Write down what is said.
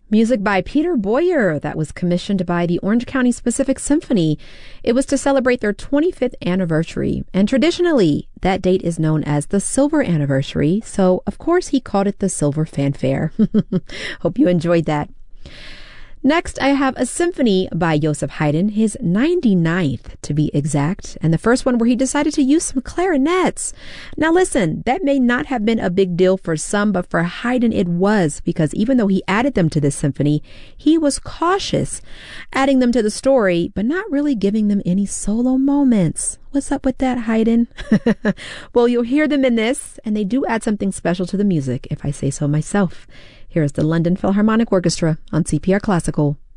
Music by Peter Boyer that was commissioned by the Orange County Pacific Symphony. It was to celebrate their 25th anniversary, and traditionally, that date is known as the Silver Anniversary, so of course he called it the Silver Fanfare. Hope you enjoyed that. Next, I have a symphony by Joseph Haydn, his 99th to be exact, and the first one where he decided to use some clarinets. Now listen, that may not have been a big deal for some, but for Haydn it was, because even though he added them to this symphony, he was cautious, adding them to the story, but not really giving them any solo moments. What's up with that, Haydn? Well, you'll hear them in this, and they do add something special to the music, if I say so myself. Here is the London Philharmonic Orchestra on CPR Classical.